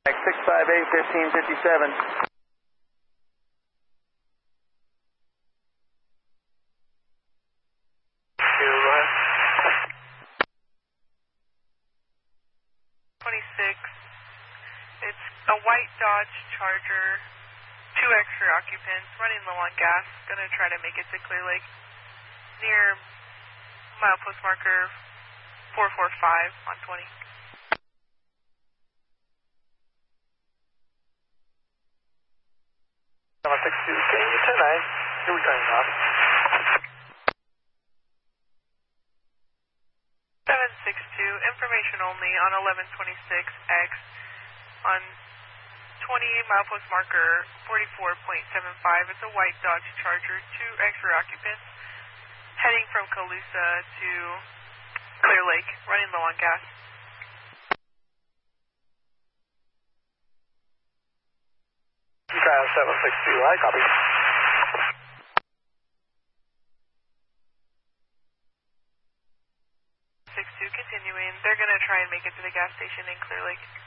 658-1557. It's a white Dodge Charger, 2 extra occupants, running low on gas. Gonna try to make it to Clear Lake near milepost marker 445 on 20. 762, can you 10-9? You're returning on. 762, information only on 1126X on 20 milepost marker 44.75. It's a white Dodge Charger, 2 extra occupants, heading from Calusa to Clear Lake, running low on gas. Travis 762, I copy. Continuing. They're going to try and make it to the gas station in Clear Lake.